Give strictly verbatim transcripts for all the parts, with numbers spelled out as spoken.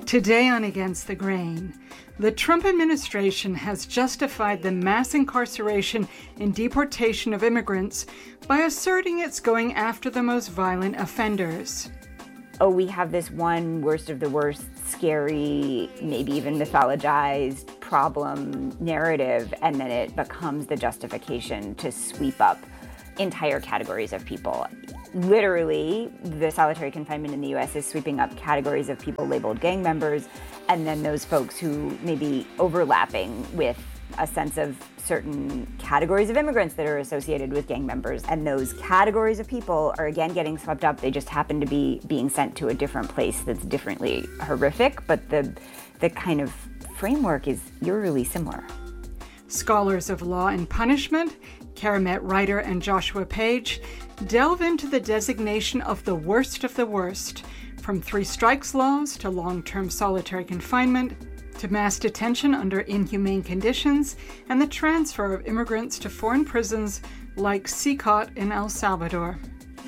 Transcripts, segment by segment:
Today on Against the Grain, the Trump administration has justified the mass incarceration and deportation of immigrants by asserting it's going after the most violent offenders. Oh, we have this one worst of the worst, scary, maybe even mythologized problem narrative, and then it becomes the justification to sweep up entire categories of people. Literally, the solitary confinement in the U S is sweeping up categories of people labeled gang members, and then those folks who may be overlapping with a sense of certain categories of immigrants that are associated with gang members. And those categories of people are again getting swept up. They just happen to be being sent to a different place that's differently horrific, but the the kind of framework is eerily similar. Scholars of law and punishment, Keramet Reiter and Joshua Page, delve into the designation of the worst of the worst, from three strikes laws to long-term solitary confinement, to mass detention under inhumane conditions, and the transfer of immigrants to foreign prisons like CICOT in El Salvador.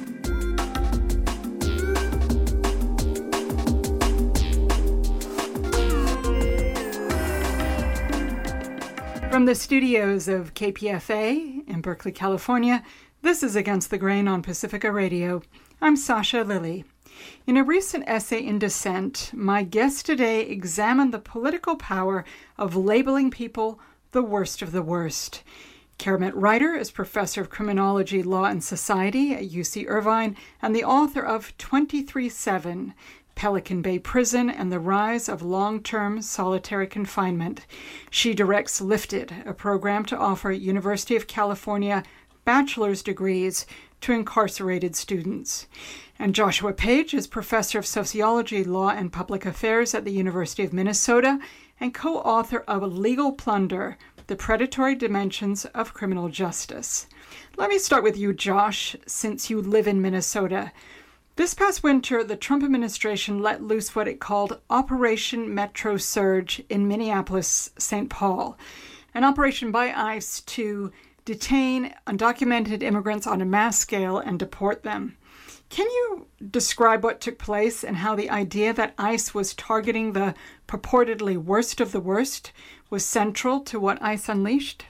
From the studios of K P F A in Berkeley, California, this is Against the Grain on Pacifica Radio. I'm Sasha Lilly. In a recent essay in Dissent, my guest today examined the political power of labeling people the worst of the worst. Keramet Reiter is professor of criminology, law, and society at U C Irvine and the author of twenty-three seven, Pelican Bay Prison and the Rise of Long-Term Solitary Confinement. She directs Lifted, a program to offer University of California bachelor's degrees to incarcerated students. And Joshua Page is professor of sociology, law, and public affairs at the University of Minnesota and co-author of Legal Plunder, The Predatory Dimensions of Criminal Justice. Let me start with you, Josh, since you live in Minnesota. This past winter, the Trump administration let loose what it called Operation Metro Surge in Minneapolis, Saint Paul, an operation by ICE to detain undocumented immigrants on a mass scale and deport them. Can you describe what took place and how the idea that ICE was targeting the purportedly worst of the worst was central to what ICE unleashed?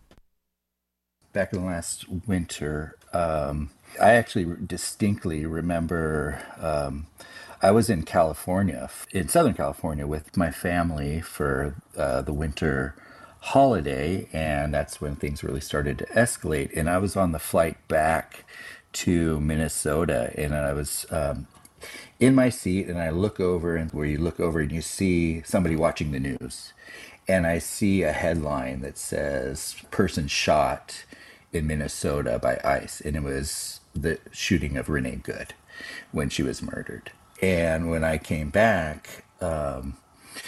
Back in the last winter, um, I actually distinctly remember um, I was in California, in Southern California, with my family for uh, the winter holiday, and that's when things really started to escalate. And I was on the flight back to Minnesota, and I was um, in my seat, and I look over, and where you look over and you see somebody watching the news, and I see a headline that says "Person shot in Minnesota by ICE," and it was the shooting of Renee Good when she was murdered. And when I came back, um,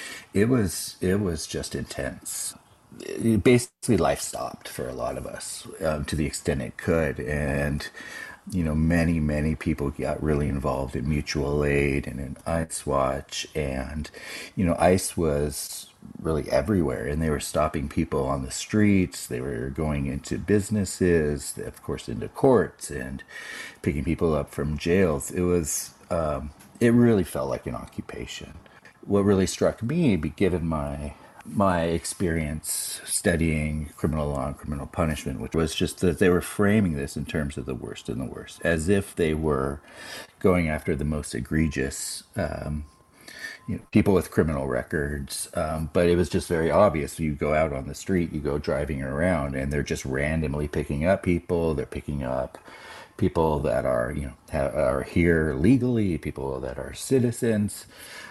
it was it was just intense. It, basically, life stopped for a lot of us, um, to the extent it could, and you know, many many people got really involved in mutual aid and in ICE Watch, and you know, ICE was really everywhere, and they were stopping people on the streets. They were going into businesses, of course, into courts, and picking people up from jails. It was, um, it really felt like an occupation. What really struck me, given my my experience studying criminal law and criminal punishment, which was just that they were framing this in terms of the worst and the worst, as if they were going after the most egregious um, You know, people with criminal records, um, but it was just very obvious. You go out on the street, you go driving around, and they're just randomly picking up people. They're picking up people that are, you know, ha- are here legally, people that are citizens.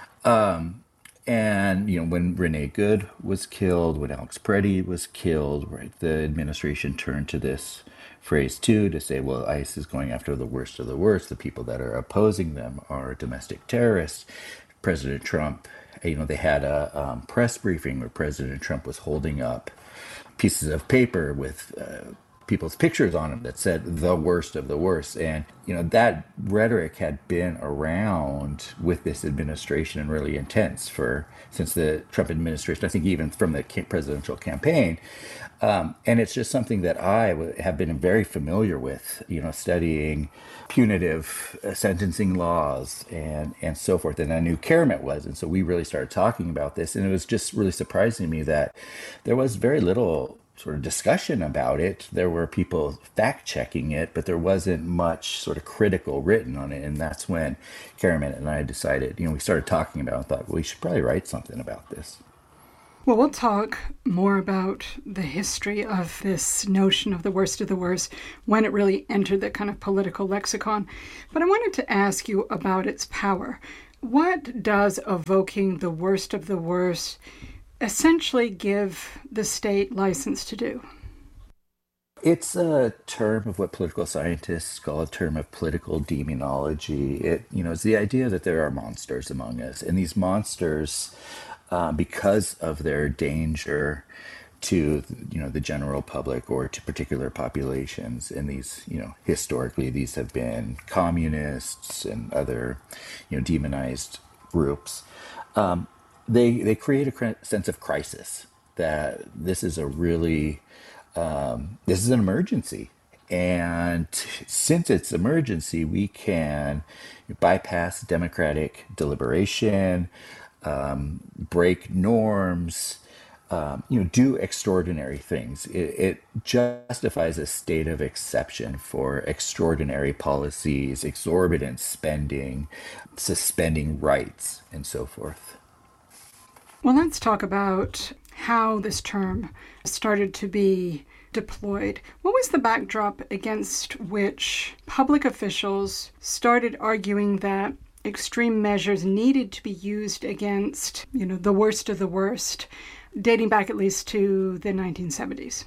Um, and, you know, when Renee Good was killed, when Alex Preddy was killed, right, the administration turned to this phrase too to say, well, ICE is going after the worst of the worst. The people that are opposing them are domestic terrorists. President Trump, you know, they had a um, press briefing where President Trump was holding up pieces of paper with uh, people's pictures on them that said the worst of the worst. And, you know, that rhetoric had been around with this administration and really intense for since the Trump administration, I think even from the presidential campaign. Um, and it's just something that I w- have been very familiar with, you know, studying punitive uh, sentencing laws and, and so forth. And I knew Keramet was. And so we really started talking about this. And it was just really surprising to me that there was very little sort of discussion about it. There were people fact checking it, but there wasn't much sort of critical written on it. And that's when Keramet and I decided, you know, we started talking about it and thought, well, we should probably write something about this. Well, we'll talk more about the history of this notion of the worst of the worst, when it really entered the kind of political lexicon. But I wanted to ask you about its power. What does evoking the worst of the worst essentially give the state license to do? It's a term of what political scientists call a term of political demonology. It, you know, it's the idea that there are monsters among us, and these monsters, uh, because of their danger to, you know, the general public or to particular populations, and these, you know, historically these have been communists and other, you know, demonized groups. Um, they they create a cr- sense of crisis that this is a really um, this is an emergency. And since it's emergency, we can bypass democratic deliberation, um, break norms, um, you know, do extraordinary things. It, it justifies a state of exception for extraordinary policies, exorbitant spending, suspending rights, and so forth. Well, let's talk about how this term started to be deployed. What was the backdrop against which public officials started arguing that extreme measures needed to be used against, you know, the worst of the worst, dating back at least to the nineteen seventies?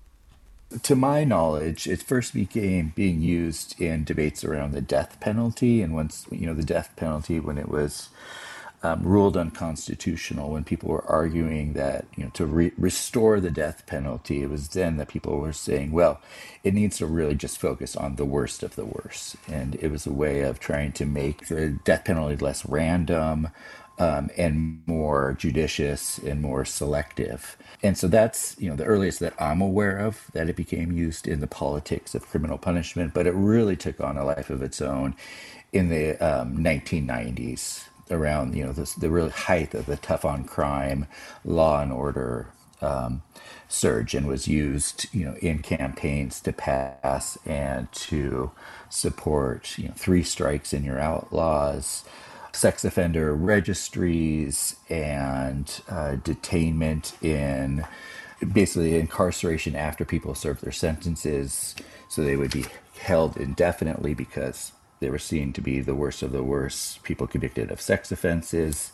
To my knowledge, it first became being used in debates around the death penalty. And once, you know, the death penalty, when it was Um, ruled unconstitutional, when people were arguing that, you know, to re- restore the death penalty, it was then that people were saying, well, it needs to really just focus on the worst of the worst. And it was a way of trying to make the death penalty less random um, and more judicious and more selective. And so that's, you know, the earliest that I'm aware of that it became used in the politics of criminal punishment, but it really took on a life of its own in the um, nineteen nineties. Around, you know, this, the real height of the tough on crime, law and order um, surge, and was used, you know, in campaigns to pass and to support, you know, three strikes and you're outlaws, sex offender registries, and uh, detainment in basically incarceration after people serve their sentences, so they would be held indefinitely because they were seen to be the worst of the worst people convicted of sex offenses.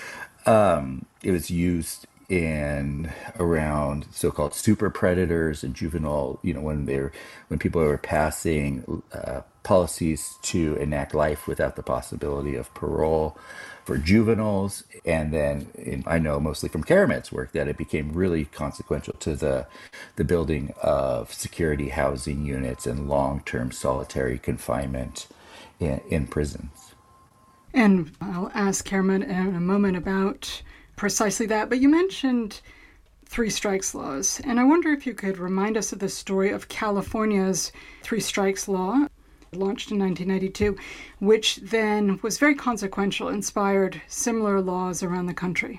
Um, it was used in around so-called super predators and juvenile, you know, when they're when people were passing uh, policies to enact life without the possibility of parole for juveniles. And then in, I know mostly from Keramet's work that it became really consequential to the the building of security housing units and long-term solitary confinement in, in prisons. And I'll ask Keramet in a moment about precisely that. But you mentioned three strikes laws. And I wonder if you could remind us of the story of California's three strikes law, launched in nineteen ninety-two, which then was very consequential, inspired similar laws around the country.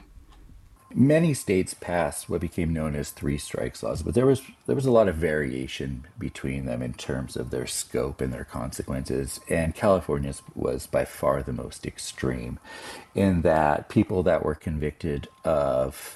Many states passed what became known as three strikes laws, but there was there was a lot of variation between them in terms of their scope and their consequences. And California's was by far the most extreme, in that people that were convicted of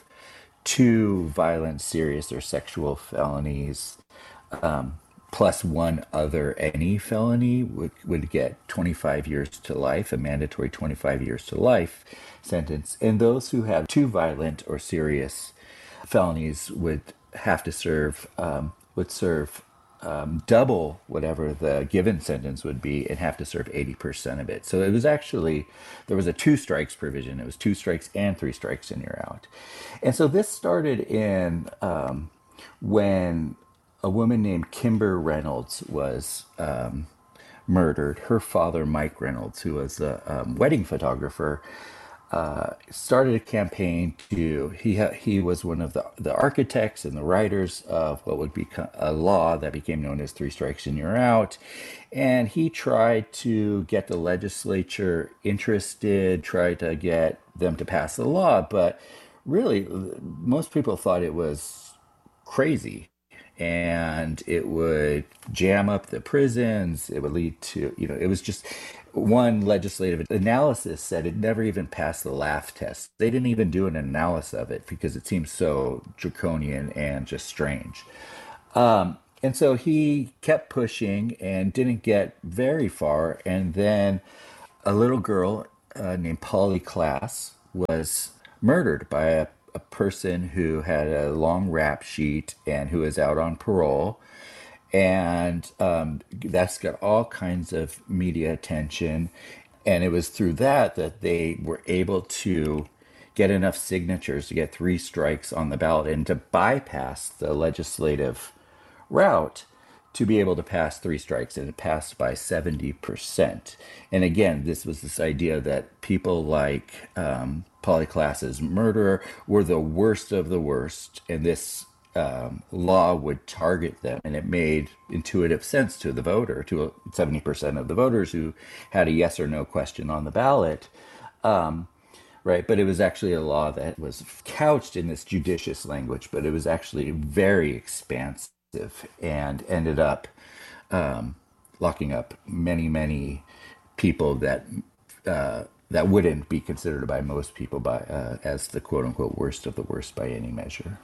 two violent, serious, or sexual felonies, um, plus one other any felony, would, would get twenty-five years to life, a mandatory twenty-five years to life sentence. And those who have two violent or serious felonies would have to serve, um, would serve um, double whatever the given sentence would be and have to serve eighty percent of it. So it was actually, there was a two strikes provision. It was two strikes and three strikes and you're out. And so this started in um, when a woman named Kimber Reynolds was um, murdered. Her father, Mike Reynolds, who was a um, wedding photographer, uh, started a campaign to. He ha- he was one of the the architects and the writers of what would become a law that became known as three strikes and you're out. And he tried to get the legislature interested, tried to get them to pass the law, but really, most people thought it was crazy, and it would jam up the prisons. It would lead to, you know, it was just one legislative analysis said it never even passed the laugh test. They didn't even do an analysis of it because it seemed so draconian and just strange. Um, and so he kept pushing and didn't get very far. And then a little girl uh, named Polly Klaas was murdered by a, a person who had a long rap sheet and who is out on parole. And um, that's got all kinds of media attention. And it was through that that they were able to get enough signatures to get three strikes on the ballot and to bypass the legislative route to be able to pass three strikes, and it passed by seventy percent. And again, this was this idea that people like um, Polly Klaas's murderer were the worst of the worst, and this um, law would target them, and it made intuitive sense to the voter, to seventy percent of the voters who had a yes or no question on the ballot. Um, right, but it was actually a law that was couched in this judicious language, but it was actually very expansive and ended up um, locking up many, many people that uh, that wouldn't be considered by most people by uh, as the quote-unquote worst of the worst by any measure.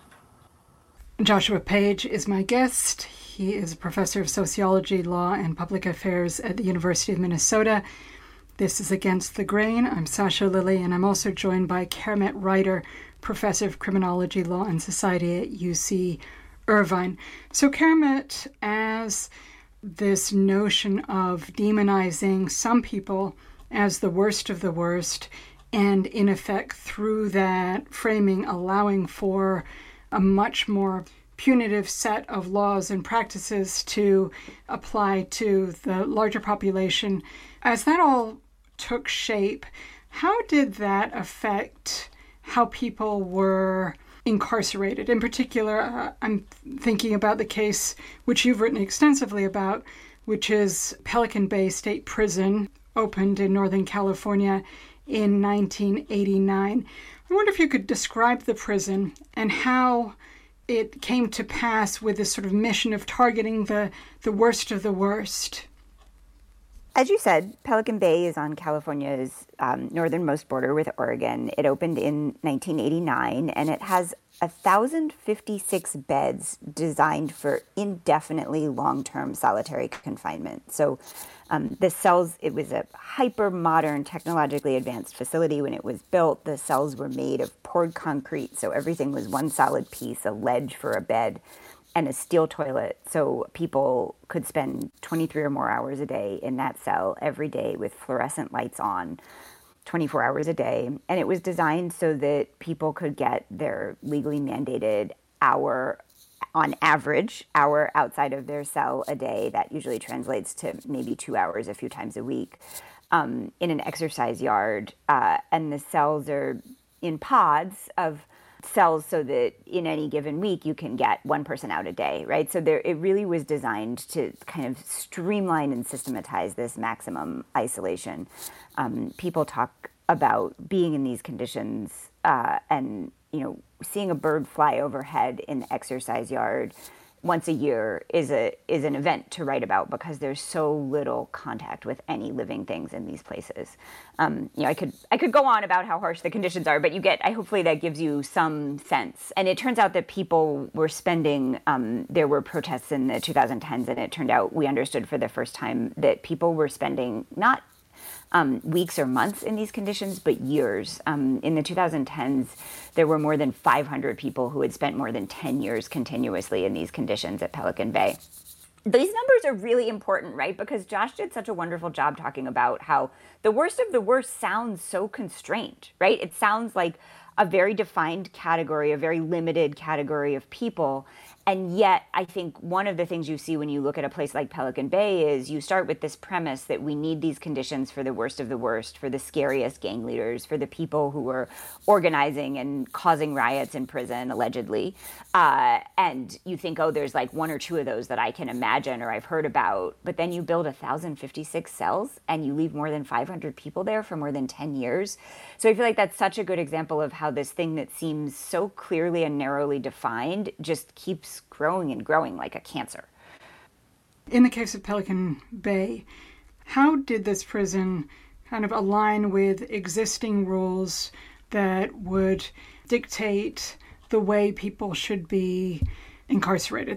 Joshua Page is my guest. He is a professor of sociology, law, and public affairs at the University of Minnesota. This is Against the Grain. I'm Sasha Lilley, and I'm also joined by Keramet Reiter, professor of criminology, law, and society at U C Irvine. So Keramet, as this notion of demonizing some people as the worst of the worst, and in effect through that framing allowing for a much more punitive set of laws and practices to apply to the larger population, as that all took shape, how did that affect how people were incarcerated? In particular, uh, I'm thinking about the case which you've written extensively about, which is Pelican Bay State Prison, opened in Northern California in nineteen eighty-nine. I wonder if you could describe the prison and how it came to pass with this sort of mission of targeting the, the worst of the worst. As you said, Pelican Bay is on California's um, northernmost border with Oregon. It opened in nineteen eighty-nine, and it has one thousand fifty-six beds designed for indefinitely long-term solitary confinement. So um, the cells, it was a hyper-modern, technologically advanced facility when it was built. The cells were made of poured concrete, so everything was one solid piece, a ledge for a bed, and a steel toilet, so people could spend twenty-three or more hours a day in that cell every day with fluorescent lights on, twenty-four hours a day. And it was designed so that people could get their legally mandated hour, on average, hour outside of their cell a day. That usually translates to maybe two hours a few times a week, um, in an exercise yard. Uh, and the cells are in pods of cells so that in any given week you can get one person out a day, right? So there, it really was designed to kind of streamline and systematize this maximum isolation. Um, people talk about being in these conditions uh, and, you know, seeing a bird fly overhead in the exercise yard once a year is a is an event to write about because there's so little contact with any living things in these places. Um, you know, I could I could go on about how harsh the conditions are, but you get I hopefully that gives you some sense. And it turns out that people were spending. Um, there were protests in the twenty tens, and it turned out we understood for the first time that people were spending not Um, weeks or months in these conditions, but years. Um, in the twenty tens, there were more than five hundred people who had spent more than ten years continuously in these conditions at Pelican Bay. These numbers are really important, right? Because Josh did such a wonderful job talking about how the worst of the worst sounds so constrained, right? It sounds like a very defined category, a very limited category of people. And yet, I think one of the things you see when you look at a place like Pelican Bay is you start with this premise that we need these conditions for the worst of the worst, for the scariest gang leaders, for the people who were organizing and causing riots in prison, allegedly. Uh, and you think, oh, there's like one or two of those that I can imagine or I've heard about. But then you build one thousand fifty-six cells and you leave more than five hundred people there for more than ten years. So I feel like that's such a good example of how this thing that seems so clearly and narrowly defined just keeps growing and growing like a cancer. In the case of Pelican Bay, how did this prison kind of align with existing rules that would dictate the way people should be incarcerated?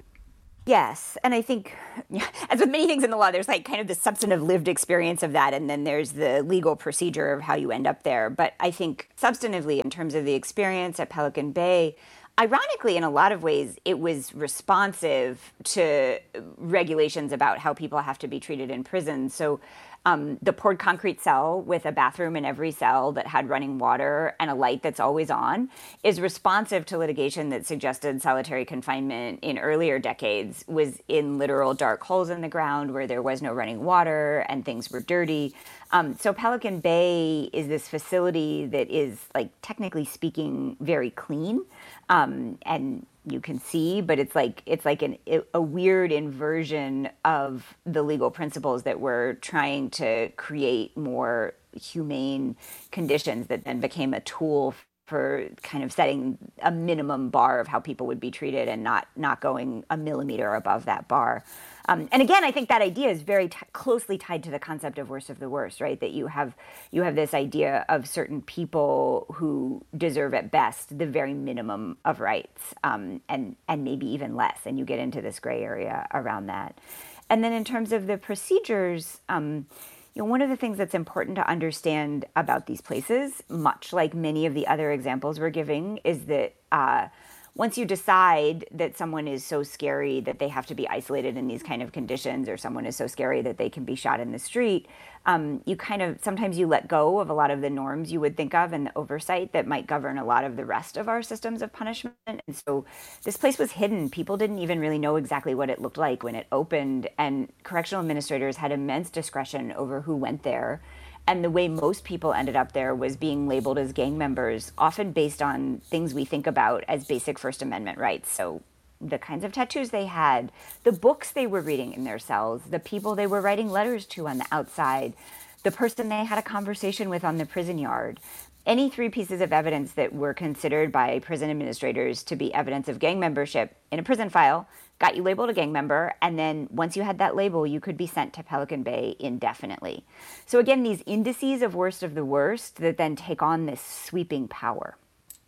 Yes. And I think, as with many things in the law, there's like kind of the substantive lived experience of that, and then there's the legal procedure of how you end up there. But I think substantively, in terms of the experience at Pelican Bay, ironically, in a lot of ways, it was responsive to regulations about how people have to be treated in prison. So um, the poured concrete cell with a bathroom in every cell that had running water and a light that's always on is responsive to litigation that suggested solitary confinement in earlier decades was in literal dark holes in the ground where there was no running water and things were dirty. Um, so Pelican Bay is this facility that is, like, technically speaking, very clean. Um, and you can see, but it's like it's like an, a weird inversion of the legal principles that were trying to create more humane conditions that then became a tool for kind of setting a minimum bar of how people would be treated and not not going a millimeter above that bar. Um, and again, I think that idea is very t- closely tied to the concept of worst of the worst, right? That you have you have this idea of certain people who deserve at best the very minimum of rights, um, and and maybe even less. And you get into this gray area around that. And then in terms of the procedures, um, you know, one of the things that's important to understand about these places, much like many of the other examples we're giving, is that uh, once you decide that someone is so scary that they have to be isolated in these kind of conditions, or someone is so scary that they can be shot in the street, um, you kind of, sometimes you let go of a lot of the norms you would think of and the oversight that might govern a lot of the rest of our systems of punishment. And so this place was hidden. People didn't even really know exactly what it looked like when it opened, and correctional administrators had immense discretion over who went there. And the way most people ended up there was being labeled as gang members, often based on things we think about as basic First Amendment rights. So the kinds of tattoos they had, the books they were reading in their cells, the people they were writing letters to on the outside, the person they had a conversation with on the prison yard. Any three pieces of evidence that were considered by prison administrators to be evidence of gang membership in a prison file got you labeled a gang member, and then once you had that label, you could be sent to Pelican Bay indefinitely. So again, these indices of worst of the worst that then take on this sweeping power.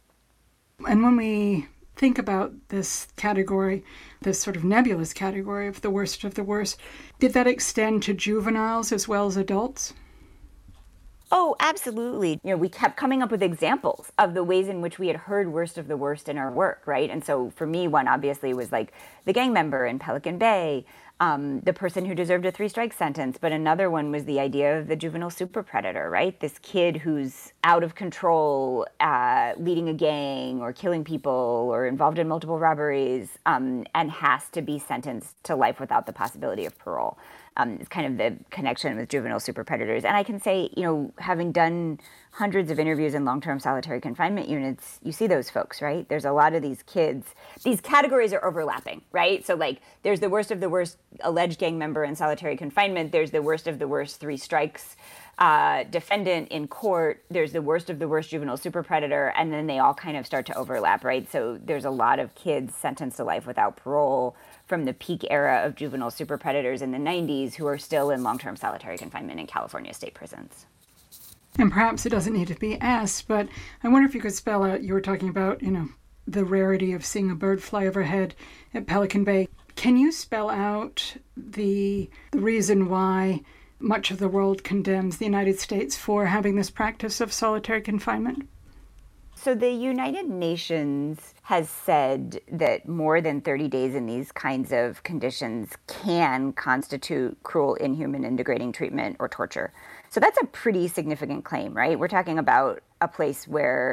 And when we think about this category, this sort of nebulous category of the worst of the worst, did that extend to juveniles as well as adults? Oh, absolutely. You know, we kept coming up with examples of the ways in which we had heard worst of the worst in our work, right? And so for me, one obviously was like the gang member in Pelican Bay, um, the person who deserved a three-strike sentence. But another one was the idea of the juvenile super predator, right? This kid who's out of control, uh, leading a gang or killing people or involved in multiple robberies, um, and has to be sentenced to life without the possibility of parole. Um, it's kind of the connection with juvenile super predators. And I can say, you know, having done hundreds of interviews in long-term solitary confinement units, you see those folks, right? There's a lot of these kids. These categories are overlapping, right? So, like, there's the worst of the worst alleged gang member in solitary confinement. There's the worst of the worst three strikes uh, defendant in court. There's the worst of the worst juvenile super predator. And then they all kind of start to overlap, right? So there's a lot of kids sentenced to life without parole from the peak era of juvenile super predators in the nineties who are still in long-term solitary confinement in California state prisons. And perhaps it doesn't need to be asked, but I wonder if you could spell out, you were talking about, you know, the rarity of seeing a bird fly overhead at Pelican Bay. Can you spell out the, the reason why much of the world condemns the United States for having this practice of solitary confinement? So the United Nations has said that more than thirty days in these kinds of conditions can constitute cruel, inhuman, and degrading treatment or torture. So that's a pretty significant claim, right? We're talking about a place where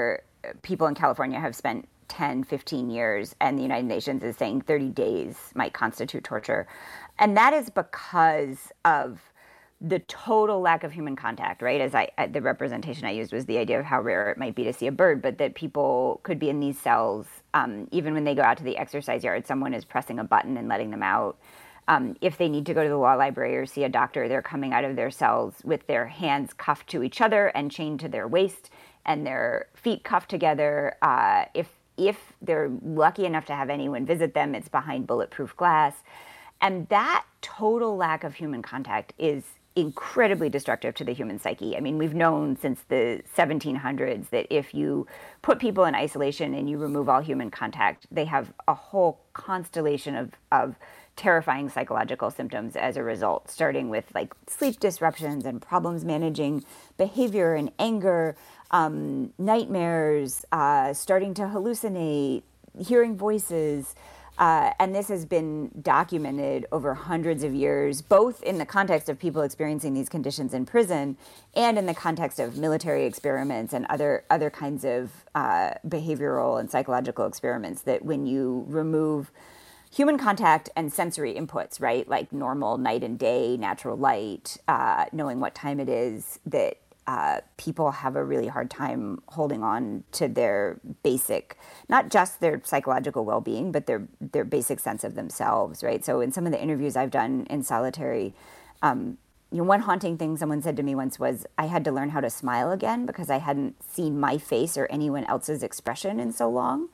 people in California have spent ten, fifteen years, and the United Nations is saying thirty days might constitute torture. And that is because of the total lack of human contact, right? As I, the representation I used was the idea of how rare it might be to see a bird, but that people could be in these cells, um, even when they go out to the exercise yard, someone is pressing a button and letting them out. Um, if they need to go to the law library or see a doctor, they're coming out of their cells with their hands cuffed to each other and chained to their waist and their feet cuffed together. Uh, if if they're lucky enough to have anyone visit them, it's behind bulletproof glass. And that total lack of human contact is incredibly destructive to the human psyche. I mean, we've known since the seventeen hundreds that if you put people in isolation and you remove all human contact, they have a whole constellation of, of terrifying psychological symptoms as a result, starting with like sleep disruptions and problems managing behavior and anger, um, nightmares, uh, starting to hallucinate, hearing voices. Uh, and this has been documented over hundreds of years, both in the context of people experiencing these conditions in prison and in the context of military experiments and other other kinds of uh, behavioral and psychological experiments, that when you remove human contact and sensory inputs, right, like normal night and day, natural light, uh, knowing what time it is, that Uh, people have a really hard time holding on to their basic, not just their psychological well-being, but their their basic sense of themselves, right? So in some of the interviews I've done in solitary, um, you know, one haunting thing someone said to me once was, I had to learn how to smile again because I hadn't seen my face or anyone else's expression in so long.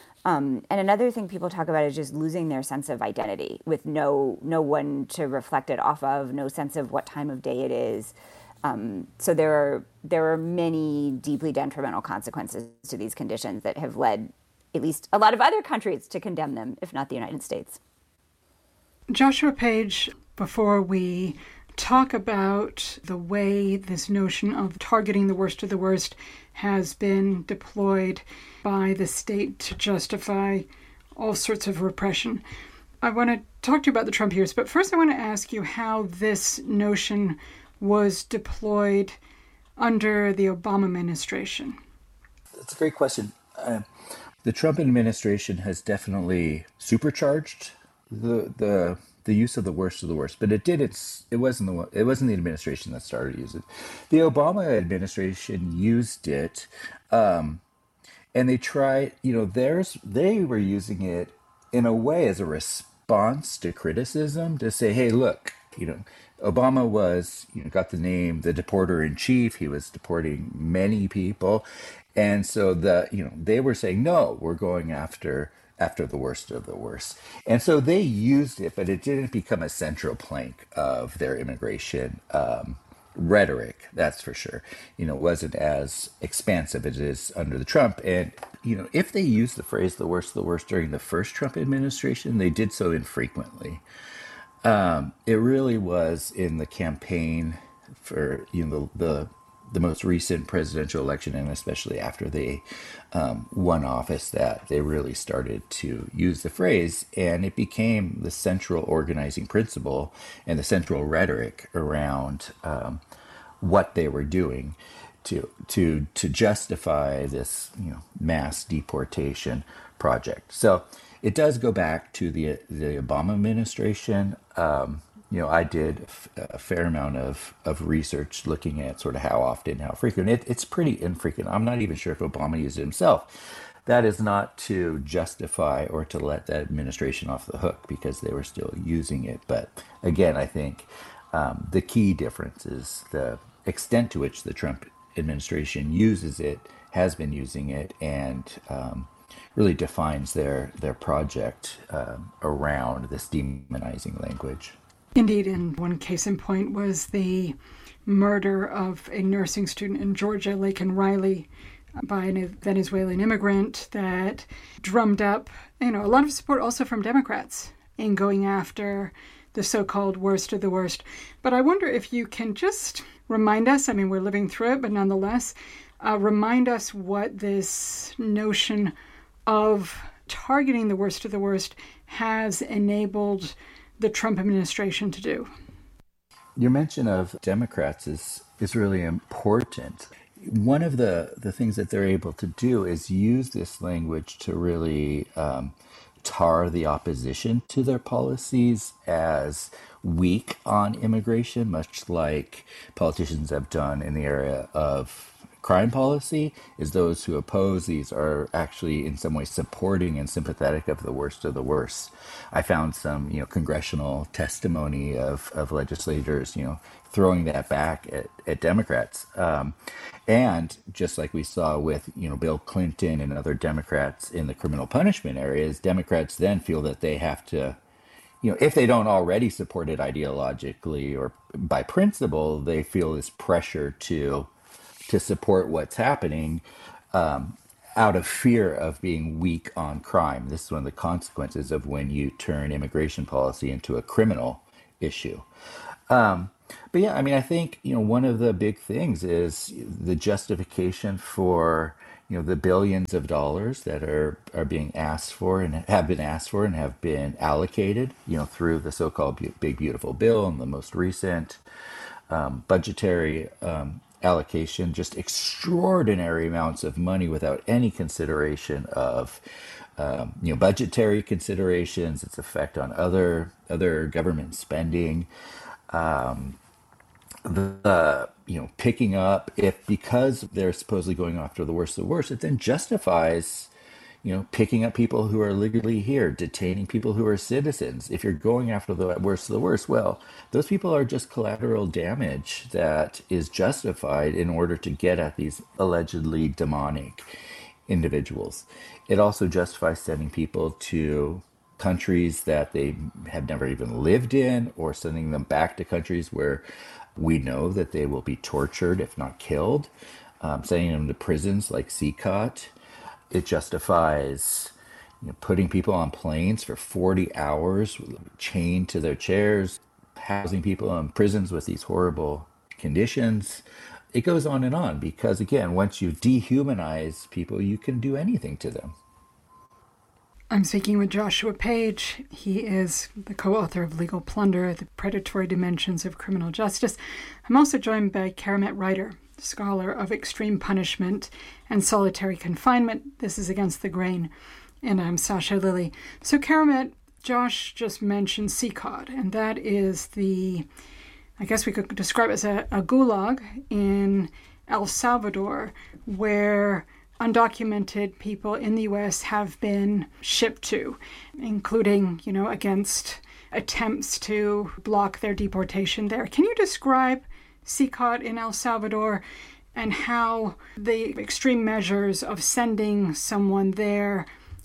Um, and another thing people talk about is just losing their sense of identity with no no one to reflect it off of, no sense of what time of day it is. Um, so there are there are many deeply detrimental consequences to these conditions that have led at least a lot of other countries to condemn them, if not the United States. Joshua Page, before we talk about the way this notion of targeting the worst of the worst has been deployed by the state to justify all sorts of repression, I want to talk to you about the Trump years. But first I want to ask you how this notion was deployed under the Obama administration. That's a great question. Uh, the Trump administration has definitely supercharged the the the use of the worst of the worst, but it did its it wasn't the it wasn't the administration that started to use it. The Obama administration used it, um, and they tried. You know, theirs they were using it in a way as a response to criticism to say, "Hey, look, you know." Obama was, you know, got the name the deporter in chief. He was deporting many people, and so the, you know, they were saying, no, we're going after after the worst of the worst, and so they used it, but it didn't become a central plank of their immigration um, rhetoric. That's for sure. You know, it wasn't as expansive as it is under the Trump. And you know, if they used the phrase "the worst of the worst" during the first Trump administration, they did so infrequently. Um, it really was in the campaign for, you know, the, the the most recent presidential election, and especially after they um, won office, that they really started to use the phrase, and it became the central organizing principle and the central rhetoric around um, what they were doing to to to justify this, you know, mass deportation project. So it does go back to the the Obama administration. Um, you know, I did a fair amount of, of research looking at sort of how often, how frequent. It, it's pretty infrequent. I'm not even sure if Obama used it himself. That is not to justify or to let that administration off the hook, because they were still using it. But again, I think um, the key difference is the extent to which the Trump administration uses it, has been using it, and um, really defines their their project um, around this demonizing language. Indeed, and one case in point was the murder of a nursing student in Georgia, Laken Riley, by a Venezuelan immigrant that drummed up, you know, a lot of support also from Democrats in going after the so-called worst of the worst. But I wonder if you can just remind us, I mean, we're living through it, but nonetheless, uh, remind us what this notion of targeting the worst of the worst has enabled the Trump administration to do. Your mention of Democrats is, is really important. one of the, the things that they're able to do is use this language to really um, tar the opposition to their policies as weak on immigration, much like politicians have done in the area of crime policy. Is those who oppose these are actually in some way supporting and sympathetic of the worst of the worst. I found some, you know, congressional testimony of, of legislators, you know, throwing that back at, at Democrats. Um, and just like we saw with, you know, Bill Clinton and other Democrats in the criminal punishment areas, Democrats then feel that they have to, you know, if they don't already support it ideologically or by principle, they feel this pressure to to support what's happening um, out of fear of being weak on crime. This is one of the consequences of when you turn immigration policy into a criminal issue. Um, but yeah, I mean, I think, you know, one of the big things is the justification for, you know, the billions of dollars that are, are being asked for and have been asked for and have been allocated, you know, through the so-called Be- Big Beautiful Bill and the most recent um, budgetary um, allocation, just extraordinary amounts of money without any consideration of um, you know, budgetary considerations, its effect on other other government spending, um, the you know picking up if because they're supposedly going after the worst of the worst, it then justifies you know picking up people who are legally here, detaining people who are citizens. If you're going after the worst of the worst, well, those people are just collateral damage that is justified in order to get at these allegedly demonic individuals. It also justifies sending people to countries that they have never even lived in, or sending them back to countries where we know that they will be tortured, if not killed, um, sending them to prisons like C C O T. It justifies you know, putting people on planes for forty hours, chained to their chairs, housing people in prisons with these horrible conditions. It goes on and on because, again, once you dehumanize people, you can do anything to them. I'm speaking with Joshua Page. He is the co-author of Legal Plunder, The Predatory Dimensions of Criminal Justice. I'm also joined by Keramet Reiter, scholar of extreme punishment and solitary confinement. This is Against the Grain. And I'm Sasha Lilley. So Keramet, Josh just mentioned C C O T, and that is the, I guess we could describe it as a, a gulag in El Salvador, where undocumented people in the U S have been shipped to, including, you know, against attempts to block their deportation there. Can you describe C C O T in El Salvador and how the extreme measures of sending someone there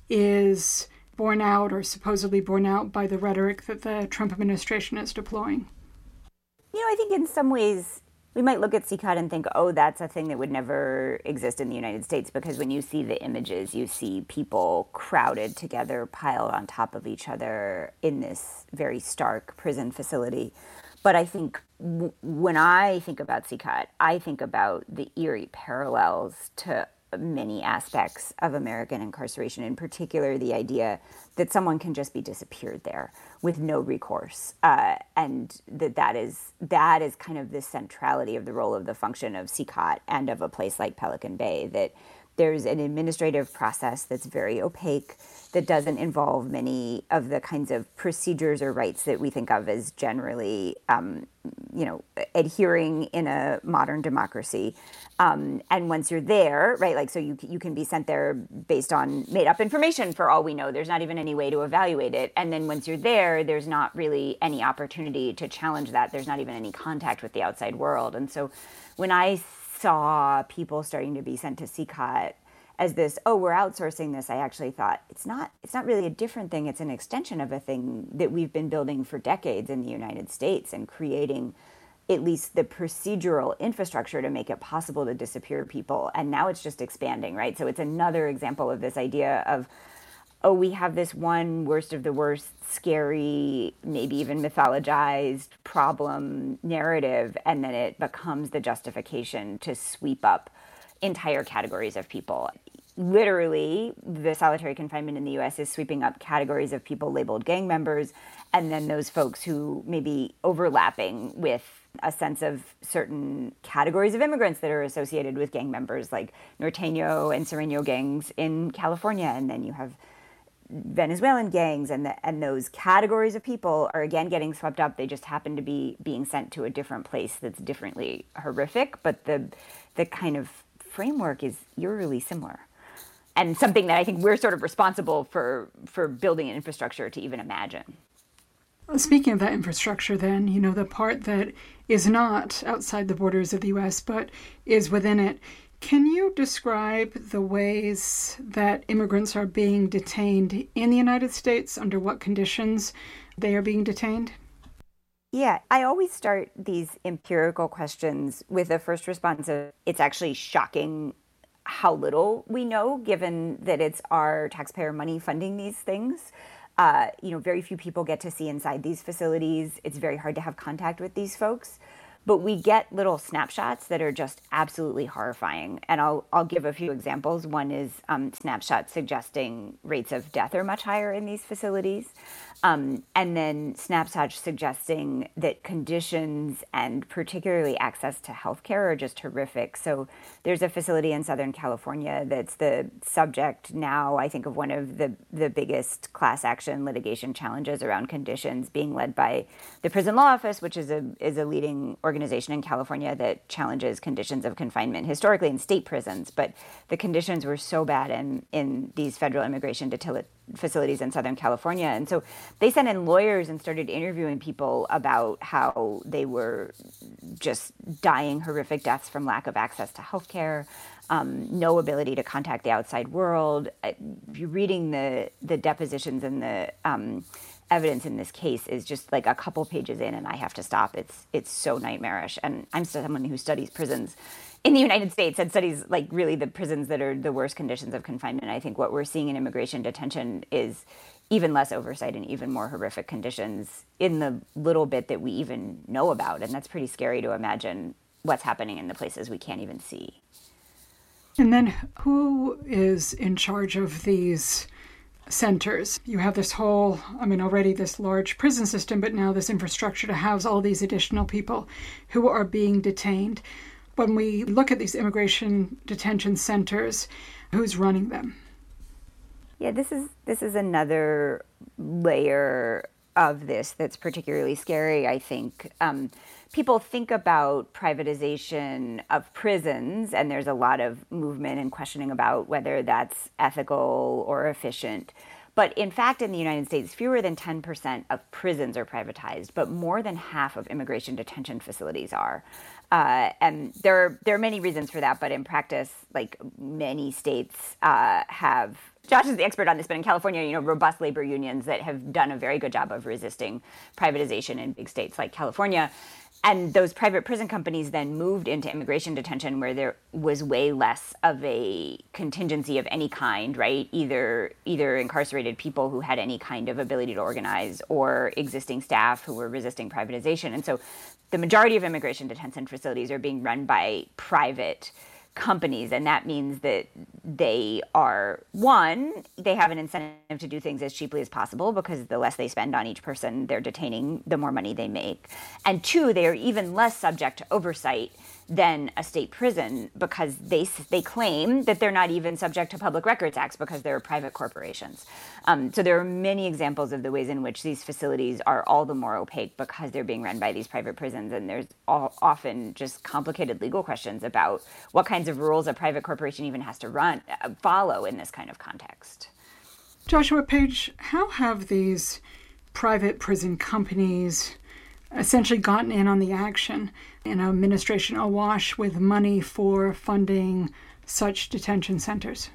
is borne out or supposedly borne out by the rhetoric that the Trump administration is deploying? You know, I think in some ways we might look at C C O T and think, oh, that's a thing that would never exist in the United States, because when you see the images, you see people crowded together, piled on top of each other in this very stark prison facility. But I think w- when I think about C C O T, I think about the eerie parallels to many aspects of American incarceration, in particular the idea that someone can just be disappeared there with no recourse, uh, and that that is that is kind of the centrality of the role of the function of C C O T and of a place like Pelican Bay, that there's an administrative process that's very opaque, that doesn't involve many of the kinds of procedures or rights that we think of as generally, um, you know, adhering in a modern democracy. Um, and once you're there, right, like, so you you can be sent there based on made up information for all we know. There's not even any way to evaluate it. And then once you're there, there's not really any opportunity to challenge that. There's not even any contact with the outside world. And so when I saw people starting to be sent to C C O T as this, oh, we're outsourcing this, I actually thought it's not it's not really a different thing. It's an extension of a thing that we've been building for decades in the United States and creating at least the procedural infrastructure to make it possible to disappear people. And now it's just expanding, right? So it's another example of this idea of, oh, we have this one worst of the worst, scary, maybe even mythologized problem narrative, and then it becomes the justification to sweep up entire categories of people. Literally, the solitary confinement in the U S is sweeping up categories of people labeled gang members, and then those folks who may be overlapping with a sense of certain categories of immigrants that are associated with gang members, like Norteño and Sereno gangs in California, and then you have Venezuelan gangs, and the, and those categories of people are again getting swept up. They just happen to be being sent to a different place that's differently horrific, but the the kind of framework is eerily similar, and something that I think we're sort of responsible for for building an infrastructure to even imagine. Speaking of that infrastructure, then, you know, the part that is not outside the borders of the U S but is within it, can you describe the ways that immigrants are being detained in the United States, under what conditions they are being detained? Yeah, I always start these empirical questions with a first response of, it's actually shocking how little we know, given that it's our taxpayer money funding these things. Uh, you know, very few people get to see inside these facilities. It's very hard to have contact with these folks. But we get little snapshots that are just absolutely horrifying. And I'll I'll give a few examples. One is um, snapshots suggesting rates of death are much higher in these facilities. Um, and then snapshots suggesting that conditions and particularly access to healthcare are just horrific. So there's a facility in Southern California that's the subject now, I think, of one of the, the biggest class action litigation challenges around conditions, being led by the Prison Law Office, which is a is a leading organization in California that challenges conditions of confinement historically in state prisons. But the conditions were so bad in, in these federal immigration detention facilities in Southern California. And so they sent in lawyers and started interviewing people about how they were just dying horrific deaths from lack of access to healthcare, um, no ability to contact the outside world. You're reading the, the depositions and the um, evidence in this case is just like a couple pages in and I have to stop. It's it's so nightmarish. And I'm someone who studies prisons in the United States and studies like really the prisons that are the worst conditions of confinement. I think what we're seeing in immigration detention is even less oversight and even more horrific conditions in the little bit that we even know about. And that's pretty scary to imagine what's happening in the places we can't even see. And then who is in charge of these centers? You have this whole, I mean, already this large prison system, but now this infrastructure to house all these additional people who are being detained. When we look at these immigration detention centers, who's running them? Yeah, this is this is another layer of this that's particularly scary, I think. Um, people think about privatization of prisons, and there's a lot of movement and questioning about whether that's ethical or efficient. But in fact, in the United States, fewer than ten percent of prisons are privatized, but more than half of immigration detention facilities are. Uh, and there are, there are many reasons for that, but in practice, like many states uh, have, Josh is the expert on this, but in California, you know, robust labor unions that have done a very good job of resisting privatization in big states like California. And those private prison companies then moved into immigration detention where there was way less of a contingency of any kind, right? Either either incarcerated people who had any kind of ability to organize or existing staff who were resisting privatization. And so the majority of immigration detention facilities are being run by private companies, and that means that they are, one, they have an incentive to do things as cheaply as possible because the less they spend on each person they're detaining, the more money they make. And two, they are even less subject to oversight than a state prison because they they claim that they're not even subject to public records acts because they're private corporations. Um, so there are many examples of the ways in which these facilities are all the more opaque because they're being run by these private prisons, and there's all, often just complicated legal questions about what kinds of rules a private corporation even has to run uh, follow in this kind of context. Joshua Page, how have these private prison companies essentially gotten in on the action in an administration awash with money for funding such detention centers?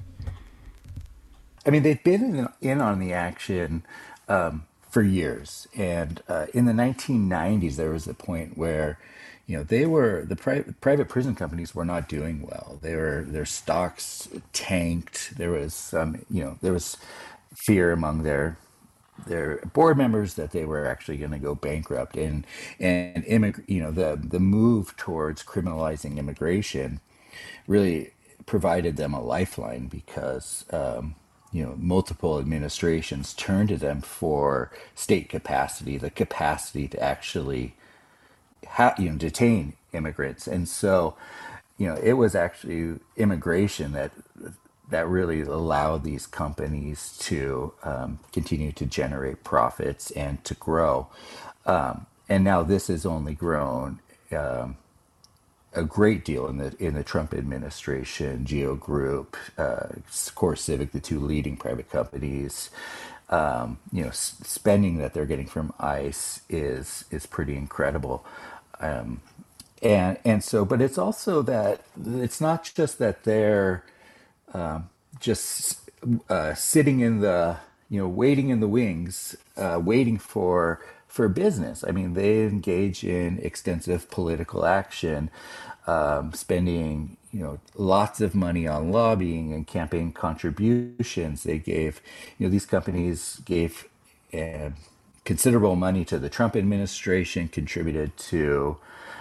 I mean, they've been in, in on the action um, for years. And uh, in the nineteen nineties, there was a point where, you know, they were, the pri- private prison companies were not doing well. They were, their stocks tanked. There was some, you know, there was fear among their their board members that they were actually going to go bankrupt, and and immig- you know the the move towards criminalizing immigration really provided them a lifeline because um, you know multiple administrations turned to them for state capacity, the capacity to actually ha- you know, detain immigrants. And so, you know, it was actually immigration that that really allowed these companies to um, continue to generate profits and to grow. Um, and now this has only grown um, a great deal in the in the Trump administration. Geo Group, uh, Core Civic, the two leading private companies. Um, you know, s- spending that they're getting from ICE is is pretty incredible. Um, and and so, but it's also that it's not just that they're just uh, sitting in the, you know, waiting in the wings, uh, waiting for for business. I mean, they engage in extensive political action, um, spending, you know, lots of money on lobbying and campaign contributions. They gave, you know, these companies gave uh, considerable money to the Trump administration, contributed to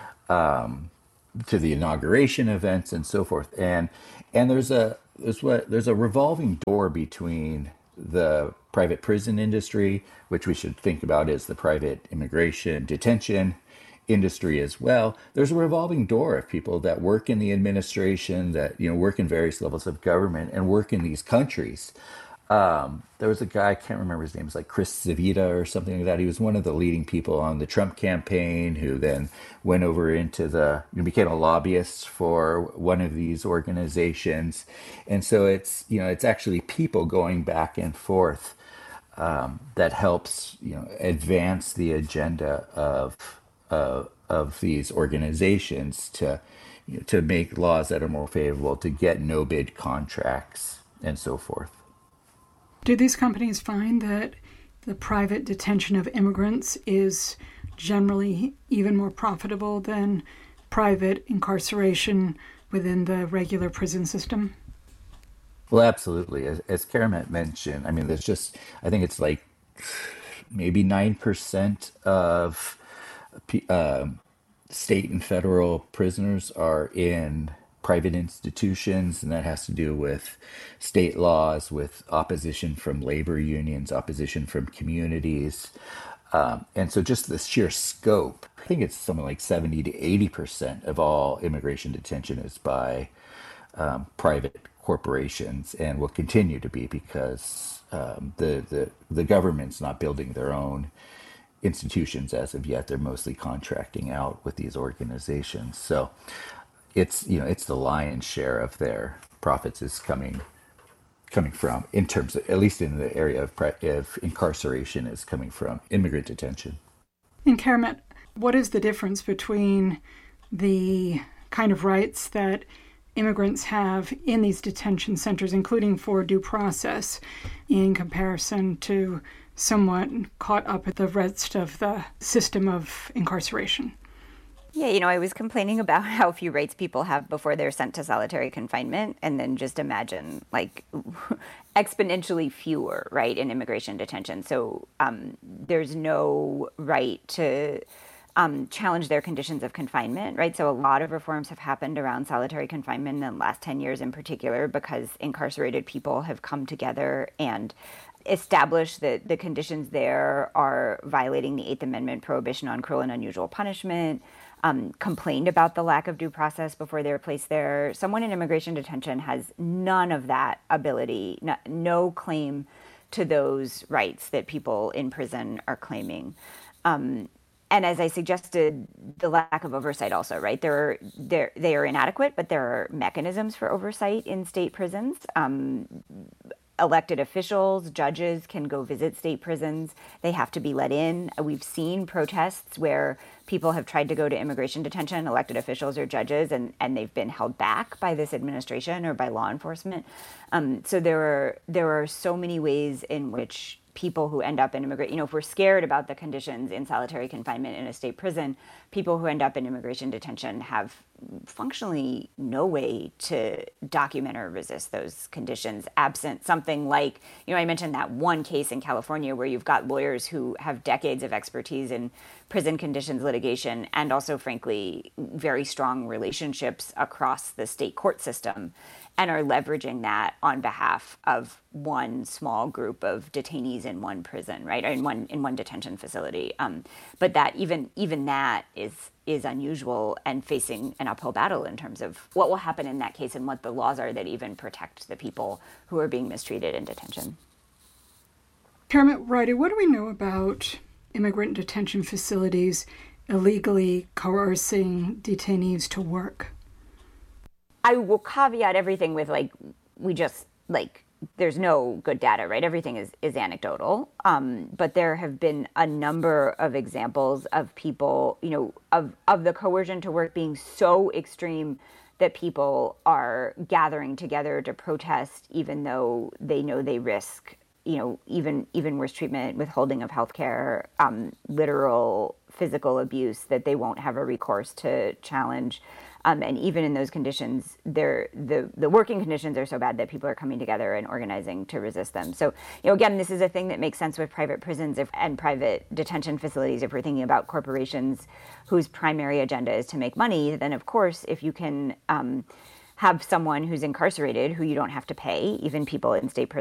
to the inauguration events and so forth. And and there's a there's what there's a revolving door between the private prison industry, which we should think about as the private immigration detention industry as well. There's a revolving door of people that work in the administration, that, you know, work in various levels of government and work in these countries. Um, there was a guy, I can't remember his name, it was like Chris Zavita or something like that. He was one of the leading people on the Trump campaign who then went over into the, you know, became a lobbyist for one of these organizations. And so it's, you know, it's actually people going back and forth um, that helps, you know, advance the agenda of, uh, of these organizations to, you know, to make laws that are more favorable, to get no bid contracts and so forth. Do these companies find that the private detention of immigrants is generally even more profitable than private incarceration within the regular prison system? Well, absolutely. As, as Karamet mentioned, I mean, there's just, I think it's like maybe nine percent of uh, state and federal prisoners are in private institutions, and that has to do with state laws, with opposition from labor unions, opposition from communities. Um, and so just the sheer scope, I think it's something like seventy to eighty percent of all immigration detention is by um, private corporations, and will continue to be because um, the, the, the government's not building their own institutions as of yet. They're mostly contracting out with these organizations. So it's, you know, it's the lion's share of their profits is coming coming from, in terms of, at least in the area of, of incarceration, is coming from immigrant detention. And Karamet, what is the difference between the kind of rights that immigrants have in these detention centers, including for due process, in comparison to someone caught up at the rest of the system of incarceration? Yeah, you know, I was complaining about how few rights people have before they're sent to solitary confinement, and then just imagine like exponentially fewer, right, in immigration detention. So um, there's no right to um, challenge their conditions of confinement, right? So a lot of reforms have happened around solitary confinement in the last ten years in particular, because incarcerated people have come together and established that the conditions there are violating the Eighth Amendment prohibition on cruel and unusual punishment. Um, complained about the lack of due process before they were placed there. Someone in immigration detention has none of that ability, no, no claim to those rights that people in prison are claiming. Um, and as I suggested, the lack of oversight also, right? There are, there, they are inadequate, but there are mechanisms for oversight in state prisons. Um, elected officials, judges can go visit state prisons. They have to be let in. We've seen protests where people have tried to go to immigration detention, elected officials or judges, and, and they've been held back by this administration or by law enforcement. Um, so there are there are so many ways in which people who end up in immigration, you know, if we're scared about the conditions in solitary confinement in a state prison, people who end up in immigration detention have functionally no way to document or resist those conditions, absent something like, you know, I mentioned that one case in California where you've got lawyers who have decades of expertise in prison conditions litigation and also, frankly, very strong relationships across the state court system, and are leveraging that on behalf of one small group of detainees in one prison, right, or in one in one detention facility. Um, but that even even that is is unusual and facing an uphill battle in terms of what will happen in that case and what the laws are that even protect the people who are being mistreated in detention. Paramount Ryder, what do we know about immigrant detention facilities illegally coercing detainees to work? I will caveat everything with, like, we just, like, there's no good data, right? Everything is, is anecdotal. Um, but there have been a number of examples of people, you know, of, of the coercion to work being so extreme that people are gathering together to protest, even though they know they risk, you know, even even worse treatment, withholding of healthcare, um, literal physical abuse that they won't have a recourse to challenge. Um, and even in those conditions, they're, the, the working conditions are so bad that people are coming together and organizing to resist them. So, you know, again, this is a thing that makes sense with private prisons if, and private detention facilities. If we're thinking about corporations whose primary agenda is to make money, then of course, if you can um, have someone who's incarcerated who you don't have to pay, even people in state prisons,